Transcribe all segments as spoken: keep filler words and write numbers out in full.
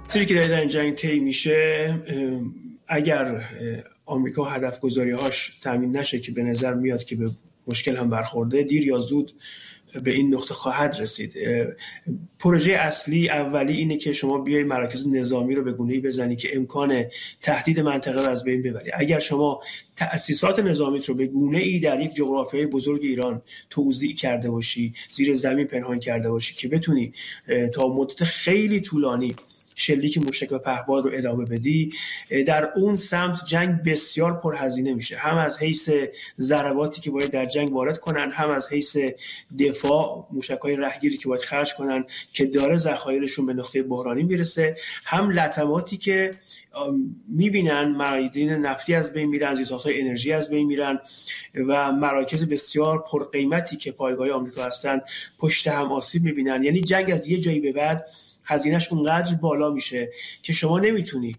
چیزی که در این جنگ طی میشه، اگر آمریکا هدف گذاری هاش تامین نشه که به نظر میاد که به مشکل هم برخورده، دیر یا زود به این نقطه خواهد رسید. پروژه اصلی اولی اینه که شما بیای مراکز نظامی رو به گونه‌ای بزنی که امکان تهدید منطقه رو از بین ببری. اگر شما تأسیسات نظامیت رو به گونه‌ای در یک جغرافیای بزرگ ایران توزیع کرده باشی، زیر زمین پنهان کرده باشی که بتونی تا مدت خیلی طولانی شلیک موشک و پهپاد رو ادامه بدی، در اون سمت جنگ بسیار پرهزینه میشه، هم از حیث ضرباتی که باید در جنگ وارد کنن، هم از حیث دفاع، موشک‌های رهگیری که باید خرج کنن که داره ذخایرشون به نقطه بحرانی میرسه، هم لطماتی که میبینن معادن نفتی از بین میرن، زیرساخت‌های انرژی از بین میرن و مراکز بسیار پرقیمتی که پایگاه آمریکا هستن پشت هم آسیب میبینن. یعنی جنگ از یه جایی به بعد هزینه‌اش اونقدر بالا میشه که شما نمیتونی،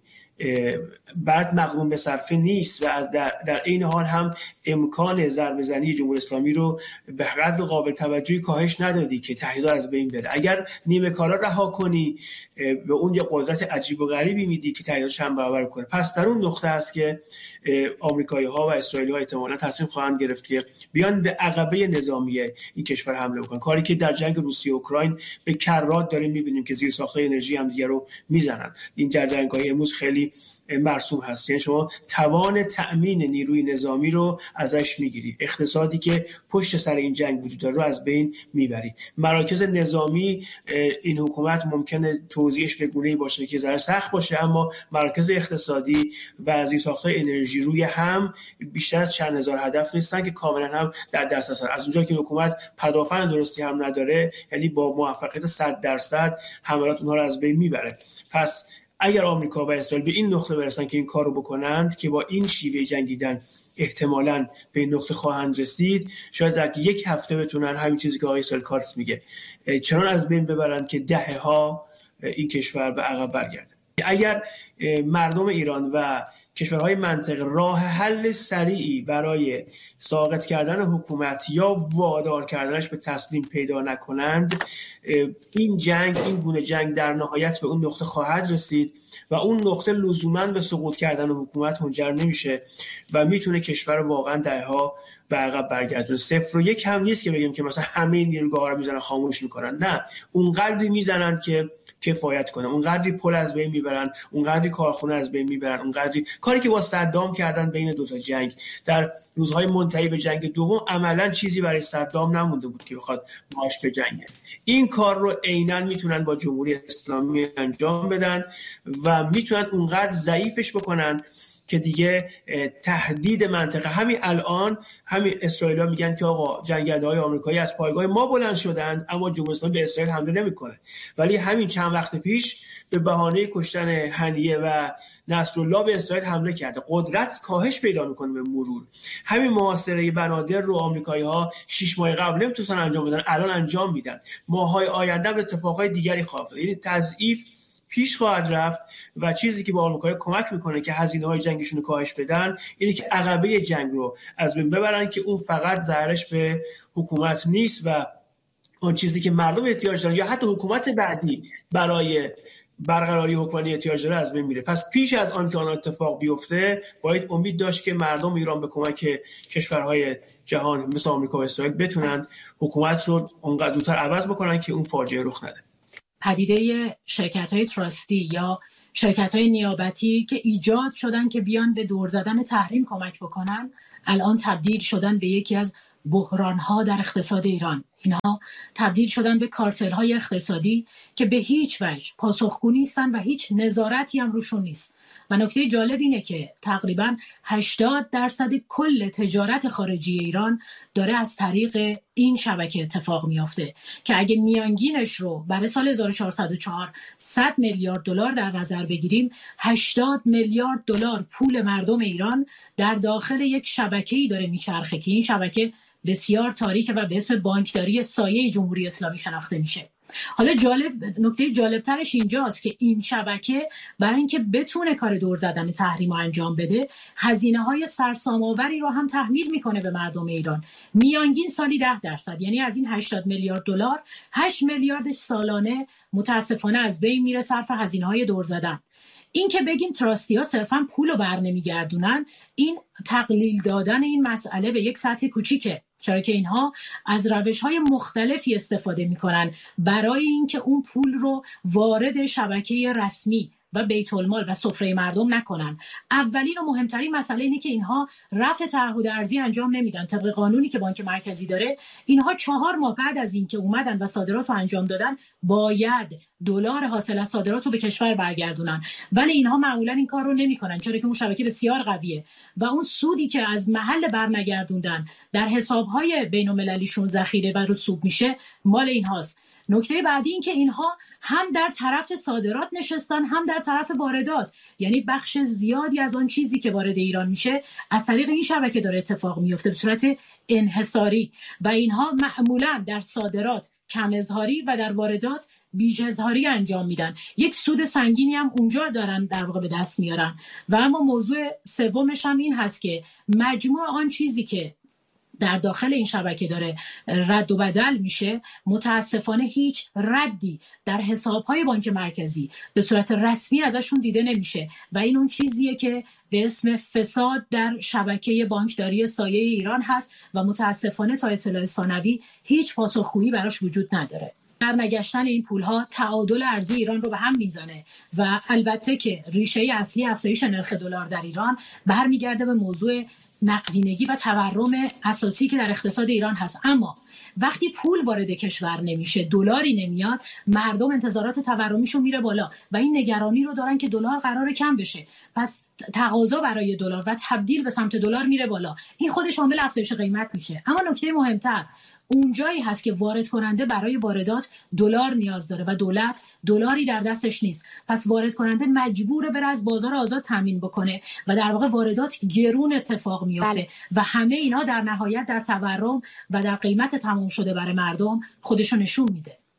بعد مقرون به صرفه نیست و از در, در این حال هم امکان ضربه زنی جمهوری اسلامی رو به قدر قابل توجهی کاهش ندادی که تهدیدها از بین بره. اگر نیمه کارا رها کنی، به اون یه قدرت عجیب و غریبی میدی که تهدیدها چند برابر کنه. پس در اون نقطه است که آمریکایی‌ها و اسرائیلی‌ها احتمالاً تصمیم خواهند گرفت که بیان به عقبه نظامی این کشور حمله بکنن، کاری که در جنگ روسیه و اوکراین به کرات داریم می‌بینیم که زیرساخت‌های انرژی هم دیگه رو میزنن. این در جنگ‌های امروز خیلی مرسوم هست. یعنی شما توان تأمین نیروی نظامی رو ازش میگیری، اقتصادی که پشت سر این جنگ وجود داره رو از بین میبری. مراکز نظامی این حکومت ممکنه توزیعش به گونه‌ای باشه که ذره سخت باشه، اما مراکز اقتصادی و زیرساخت‌های انرژی روی هم بیشتر از چند هزار هدف نیستن که کاملا هم در دست هستن. از اونجا که حکومت پدافند درستی هم نداره، یعنی با موفقیت صد درصد حملات اونها رو از بین میبره. پس اگر آمریکا و اسرائیل به این نقطه برسن که این کار رو بکنند که با این شیوه جنگیدن احتمالاً به این نقطه خواهند رسید، شاید در یک هفته بتونن همین چیزی که آقای سالکارتس میگه چنان از بین ببرن که دهه ها این کشور به عقب برگرده. اگر مردم ایران و کشورهای منطقه راه حل سریعی برای ساقط کردن حکومت یا وادار کردنش به تسلیم پیدا نکنند، این جنگ، این گونه جنگ در نهایت به اون نقطه خواهد رسید و اون نقطه لزوماً به سقوط کردن حکومت منجر نمیشه و میتونه کشور واقعاً دهها به عقب برگردونه. صفر و یک هم نیست که بگیم که مثلا همه نیروگاه‌ها رو میزنن خاموش میکنن، نه، اونقدری میزنن که کفایت کنه، اونقدری پل از بین میبرن، اونقدری کارخونه از بین میبرن، اونقدری کاری که با صدام کردن بین دو تا جنگ در روزهای منتهی به جنگ دوم عملاً چیزی برای صدام نمونده بود که بخواد باش به جنگ. این کار رو عیناً میتونن با جمهوری اسلامی انجام بدن و میتونن اونقدر ضعیفش بکنن که دیگه تهدید منطقه. همین الان همین اسرائیلیا میگن که آقا جنگنده‌های آمریکایی از پایگاه ما بلند شدند اما جمهوری اسلامی به اسرائیل حمله نمیکنه، ولی همین چند وقت پیش به بهانه کشتن هنیه و نصرالله به اسرائیل حمله کرده. قدرت کاهش پیدا میکنه به مرور. همین محاصره بنادر رو آمریکایی‌ها شش ماه قبل نمیتونن انجام بدن، الان انجام میدن. ماهای آینده به اتفاقای دیگری خواهد افتاد. یعنی تضعیف پیش خواهد رفت و چیزی که به آمریکا کمک میکنه که هزینه‌های جنگشون رو کاهش بدن اینه که عقبه جنگ رو از بین ببرن که اون فقط ضررش به حکومت نیست و اون چیزی که مردم احتیاج دارن یا حتی حکومت بعدی برای برقراری حکمرانی احتیاج داره از بین میره. پس پیش از آن که آن اتفاق بیفته باید امید داشت که مردم ایران به کمک کشورهای جهان مثل آمریکا و اسرائیل بتونن حکومت رو اونقدر زودتر عوض بکنن که اون فاجعه رخ نده. پدیده شرکت‌های تراستی یا شرکت‌های نیابتی که ایجاد شدن که بیان به دور زدن تحریم کمک بکنن، الان تبدیل شدن به یکی از بحران‌ها در اقتصاد ایران. اینها تبدیل شدن به کارتل‌های اقتصادی که به هیچ وجه پاسخگو نیستن و هیچ نظارتی هم روشون نیست. و نکته جالب اینه که تقریباً هشتاد درصد کل تجارت خارجی ایران داره از طریق این شبکه اتفاق میافته که اگه میانگینش رو برای سال هزار و چهارصد و چهار صد میلیارد دلار در نظر بگیریم، هشتاد میلیارد دلار پول مردم ایران در داخل یک شبکه‌ای داره میچرخه که این شبکه بسیار تاریکه و به اسم بانکداری سایه جمهوری اسلامی شناخته میشه. حالا جالب نکته جالبترش اینجاست که این شبکه برای اینکه بتونه کار دور زدن تحریم رو انجام بده، هزینه های سرسام‌آوری رو هم تحمیل میکنه به مردم ایران. میانگین سالی ده درصد، یعنی از این هشتاد میلیارد دلار هشت میلیارد سالانه متاسفانه از بین میره صرف هزینه های دور زدن. این که بگیم تراستی ها صرفا پول رو برنمیگردونن، این تقلیل دادن این مسئله به یک سطح کوچیکه، چرا که اینها از روش‌های مختلفی استفاده می‌کنن برای اینکه اون پول رو وارد شبکه رسمی و بیت المال و سفره مردم نکنن. اولین و مهمترین مسئله اینه که اینها رفع تعهد ارزی انجام نمیدن. طبق قانونی که بانک مرکزی داره، اینها چهار ماه بعد از اینکه اومدن و صادرات رو انجام دادن باید دلار حاصل از صادرات رو به کشور برگردونن، ولی اینها معمولا این کار رو نمیکنن، چرا که اون شبکه بسیار قویه و اون سودی که از محل برنگردوندن در حساب‌های بین‌المللیشون ذخیره و رسوب میشه مال اینهاست. نکته بعدی این که اینها هم در طرف صادرات نشستن هم در طرف واردات، یعنی بخش زیادی از آن چیزی که وارد ایران میشه از طریق این شبکه داره اتفاق میفته به صورت انحصاری و اینها معمولا در صادرات کم اظهاری و در واردات بیش اظهاری انجام میدن. یک سود سنگینی هم اونجا دارن در واقع به دست میارن. و اما موضوع سومش هم این هست که مجموع آن چیزی که در داخل این شبکه داره رد و بدل میشه، متاسفانه هیچ ردی در حسابهای بانک مرکزی به صورت رسمی ازشون دیده نمیشه و این اون چیزیه که به اسم فساد در شبکه بانکداری سایه ایران هست و متاسفانه تا اطلاع ثانوی هیچ پاسخگویی براش وجود نداره. در نگشتن این پولها تعادل ارزی ایران رو به هم میزنه و البته که ریشه اصلی افزایش نرخ دلار در ایران برمیگرده به موضوع نقدینگی و تورم اساسی که در اقتصاد ایران هست. اما وقتی پول وارد کشور نمیشه، دلاری نمیاد، مردم انتظارات تورمیشون میره بالا و این نگرانی رو دارن که دلار قراره کم بشه، پس تقاضا برای دلار و تبدیل به سمت دلار میره بالا. این خودش عامل افزایش قیمت میشه. اما نکته مهمتر اونجایی هست که وارد کننده برای واردات دلار نیاز داره و دولت دلاری در دستش نیست، پس وارد کننده مجبوره بره از بازار آزاد تامین بکنه و در واقع واردات گرون اتفاق میفته بله. و همه اینا در نهایت در تورم و در قیمت تمام شده برای مردم خودشو نشون میده.